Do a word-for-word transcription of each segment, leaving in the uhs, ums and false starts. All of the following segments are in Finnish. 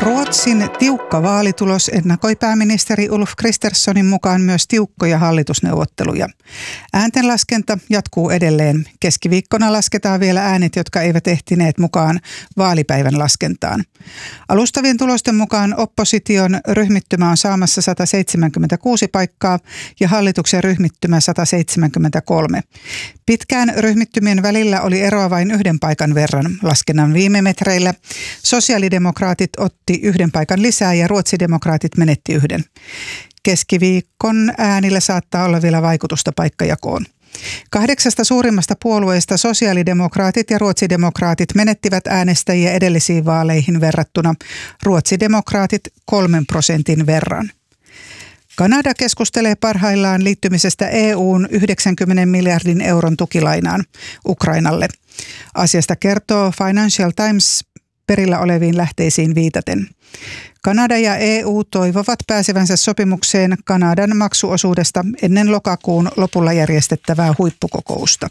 Ruotsin tiukka vaalitulos ennakoi pääministeri Ulf Kristerssonin mukaan myös tiukkoja hallitusneuvotteluja. Ääntenlaskenta jatkuu edelleen. Keskiviikkona lasketaan vielä äänet, jotka eivät ehtineet mukaan vaalipäivän laskentaan. Alustavien tulosten mukaan opposition ryhmittymä on saamassa sata seitsemänkymmentäkuusi paikkaa ja hallituksen ryhmittymä sata seitsemänkymmentäkolme. Pitkään ryhmittymien välillä oli eroa vain yhden paikan verran. Laskennan viime metreillä sosiaalidemokraatit otti yhden paikan lisää ja ruotsidemokraatit menetti yhden. Keskiviikon äänillä saattaa olla vielä vaikutusta paikkajakoon. Kahdeksasta suurimmasta puolueesta sosiaalidemokraatit ja ruotsidemokraatit menettivät äänestäjiä edellisiin vaaleihin verrattuna, ruotsidemokraatit kolmen prosentin verran. Kanada keskustelee parhaillaan liittymisestä E U:n yhdeksänkymmenen miljardin euron tukilainaan Ukrainalle. Asiasta kertoo Financial Times perillä oleviin lähteisiin viitaten. Kanada ja E U toivovat pääsevänsä sopimukseen Kanadan maksuosuudesta ennen lokakuun lopulla järjestettävää huippukokousta.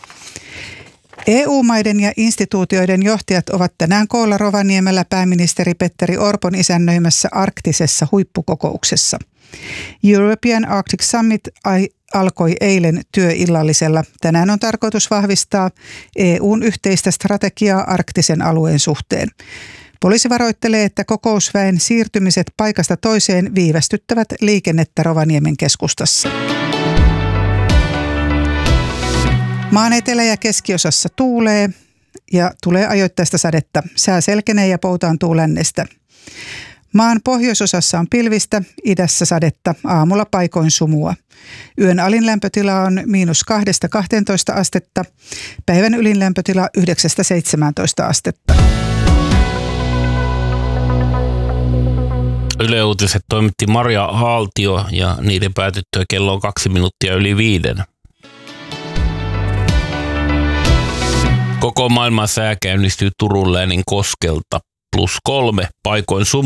E U-maiden ja instituutioiden johtajat ovat tänään koolla Rovaniemellä pääministeri Petteri Orpon isännöimässä arktisessa huippukokouksessa. European Arctic Summit alkoi eilen työillallisella. Tänään on tarkoitus vahvistaa E U:n yhteistä strategiaa arktisen alueen suhteen. Poliisi varoittelee, että kokousväen siirtymiset paikasta toiseen viivästyttävät liikennettä Rovaniemen keskustassa. Maan etelä- ja keskiosassa tuulee ja tulee ajoittaista sadetta. Sää selkenee ja poutaantuu lännestä. Maan pohjoisosassa on pilvistä, idässä sadetta, aamulla paikoin sumua. Yön alin lämpötila on miinus kahdesta kahteentoista astetta, päivän ylin lämpötila yhdeksästä seitsemääntoista astetta. Yle Uutiset toimitti Maria Haaltio ja niiden päätyttyä kello on kaksi minuuttia yli viiden. Koko maailman sää käynnistyy Turun läänin Koskelta plus kolme paikoin sumua.